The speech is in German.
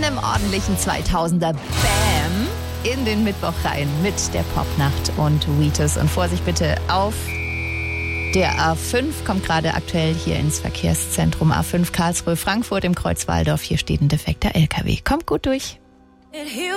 einem ordentlichen 2000er Bam in den Mittwoch rein mit der Popnacht und Wheatus. Und Vorsicht bitte auf der A5, kommt gerade aktuell hier ins Verkehrszentrum A5 Karlsruhe-Frankfurt im Kreuz Walldorf. Hier steht ein defekter LKW. Kommt gut durch.